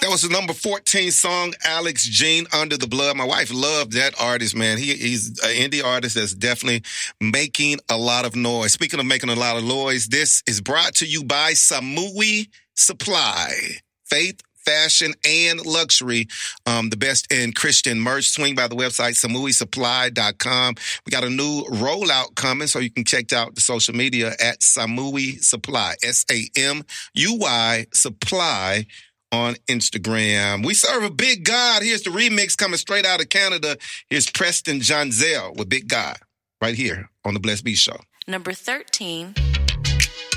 That was the number 14 song, Alex Jean, Under the Blood. My wife loved that artist, man. He's an indie artist that's definitely making a lot of noise. Speaking of making a lot of noise, this is brought to you by Samui Supply. Faith, fashion, and luxury. The best in Christian merch. Swing by the website, SamuiSupply.com. We got a new rollout coming, so you can check out the social media at Samui Supply. SAMUI Supply on Instagram. We serve a big God. Here's the remix coming straight out of Canada. Here's Preston John Zell with Big God right here on the Blessed Beat Show. Number 13.